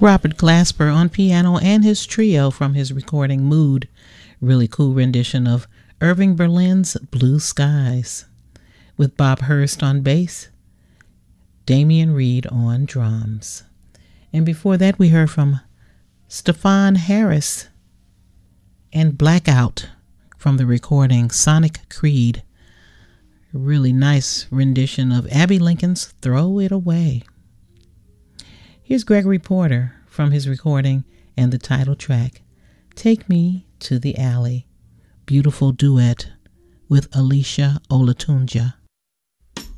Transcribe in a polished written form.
Robert Glasper on piano and his trio from his recording Mood. Really cool rendition of Irving Berlin's Blue Skies, with Bob Hurst on bass, Damian Reed on drums. And before that we heard from Stefan Harris and Blackout from the recording Sonic Creed. A really nice rendition of Abbey Lincoln's Throw It Away. Here's Gregory Porter from his recording and the title track, Take Me to the Alley. Beautiful duet with Alicia Olatunja.